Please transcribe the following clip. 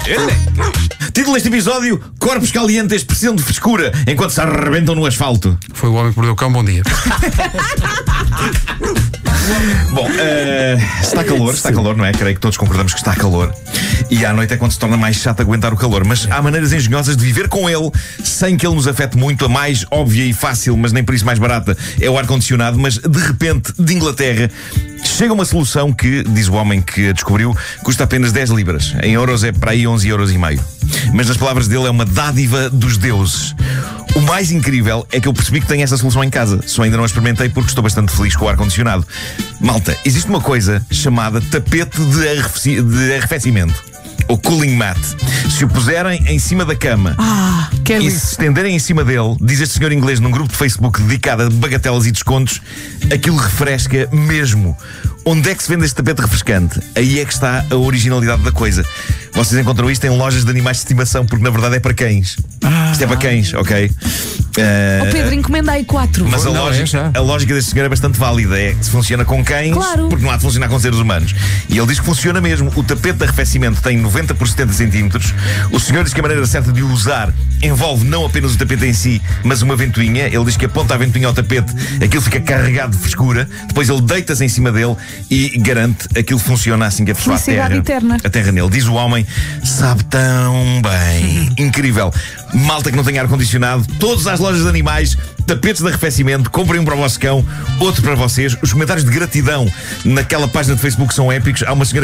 Título deste episódio: Corpos calientes precisam de frescura enquanto se arrebentam no asfalto. Foi o Homem que Mordeu o Cão, bom dia. Bom, está calor, não é? Creio que todos concordamos que está calor. E à noite é quando se torna mais chato aguentar o calor. Mas há maneiras engenhosas de viver com ele sem que ele nos afete muito. A mais óbvia e fácil, mas nem por isso mais barata, é o ar-condicionado. Mas de repente, de Inglaterra, chega uma solução que, diz o homem que a descobriu, custa apenas 10 libras. Em euros é para aí 11,5 euros. Mas nas palavras dele é uma dádiva dos deuses. O mais incrível é que eu percebi que tenho essa solução em casa. Só ainda não a experimentei porque estou bastante feliz com o ar-condicionado. Malta, existe uma coisa chamada tapete de arrefecimento, ou cooling mat. Se o puserem em cima da cama e se estenderem em cima dele, diz este senhor inglês num grupo de Facebook dedicado a bagatelas e descontos, aquilo refresca mesmo. Onde é que se vende este tapete refrescante? Aí é que está a originalidade da coisa. Vocês encontram isto em lojas de animais de estimação, porque na verdade é para cães. Isto é para cães, ok? Pedro, encomenda aí 4. Mas a lógica deste senhor é bastante válida. É que se funciona com cães, claro, porque não há de funcionar com seres humanos. E ele diz que funciona mesmo. O tapete de arrefecimento tem 90 por 70 centímetros. O senhor diz que a maneira certa de o usar envolve não apenas o tapete em si, mas uma ventoinha. Ele diz que aponta a ventoinha ao tapete, aquilo fica carregado de frescura. Depois ele deita-se em cima dele e garante aquilo funciona assim que a pessoa a terra nele. Diz o homem, sabe tão bem. Incrível. Malta que não tem ar-condicionado, todas as lojas de animais, tapetes de arrefecimento, comprem um para o vosso cão, outro para vocês. Os comentários de gratidão naquela página de Facebook são épicos. Há uma senhora